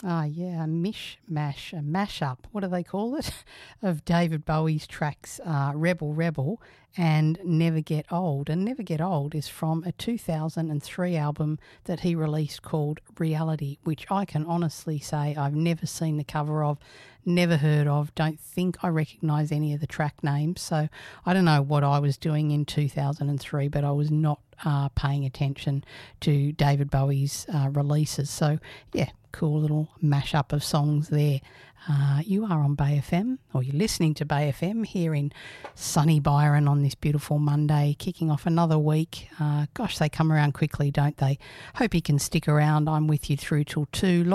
Ah, yeah, a mishmash, a mashup, what do they call it, of David Bowie's tracks Rebel Rebel and Never Get Old. And Never Get Old is from a 2003 album that he released called Reality, which I can honestly say I've never seen the cover of, never heard of, don't think I recognise any of the track names. So I don't know what I was doing in 2003, but I was not paying attention to David Bowie's releases. So, yeah, cool little mashup of songs there. You are on Bay FM, or you're listening to Bay FM here in sunny Byron on this beautiful Monday, kicking off another week. Gosh, they come around quickly, don't they? Hope you can stick around. I'm with you through till 2.